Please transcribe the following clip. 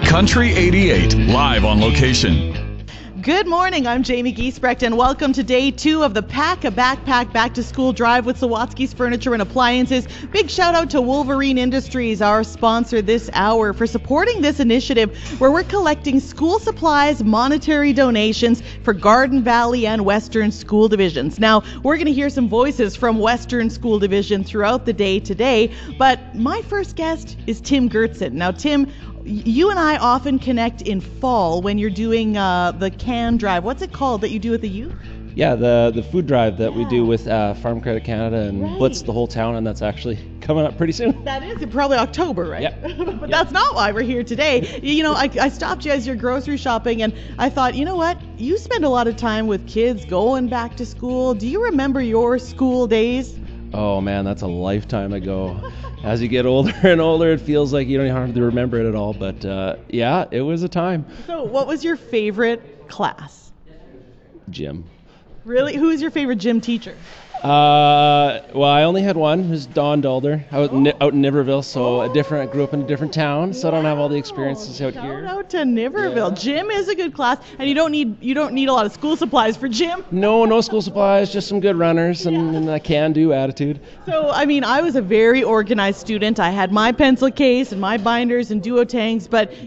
Country 88, live on location. Good morning, I'm Jamie Giesbrecht, and welcome to day 2 of the Pack a Backpack Back to School Drive with Sawatsky's Furniture and Appliances. Big shout out to Wolverine Industries, our sponsor this hour, for supporting this initiative where we're collecting school supplies, monetary donations for Garden Valley and Western School Divisions. Now, we're going to hear some voices from Western School Division throughout the day today, but my first guest is Tim Gertzen. Now, Tim, you and I often connect in fall when you're doing the can drive. What's it called that you do with the youth? Yeah, the food drive that we do with Farm Credit Canada and blitz the whole town, and that's actually coming up pretty soon. That is probably October, right? Yep. But that's not why we're here today. You know, I stopped you as you're grocery shopping, and I thought, you know what? You spend a lot of time with kids going back to school. Do you remember your school days? Oh man, that's a lifetime ago. As you get older and older, it feels like you don't have to remember it at all. But yeah, it was a time. So what was your favorite class? Gym. Really? Who was your favorite gym teacher? Well, I only had one, who's Don Dulder, out in Niverville, so I grew up in a different town, so I don't have all the experiences out here. Shout out to Niverville. Yeah. Gym is a good class, and you don't need a lot of school supplies for gym. No school supplies, just some good runners and a can-do attitude. So, I mean, I was a very organized student. I had my pencil case and my binders and duotangs, but